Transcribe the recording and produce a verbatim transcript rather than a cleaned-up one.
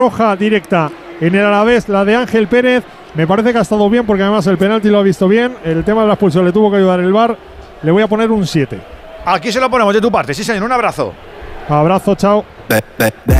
roja directa en el Alavés, la de Ángel Pérez. Me parece que ha estado bien porque además el penalti lo ha visto bien. El tema de la expulsión le tuvo que ayudar el V A R. Le voy a poner un siete. Aquí se lo ponemos de tu parte, sí señor, un abrazo. Abrazo, chao.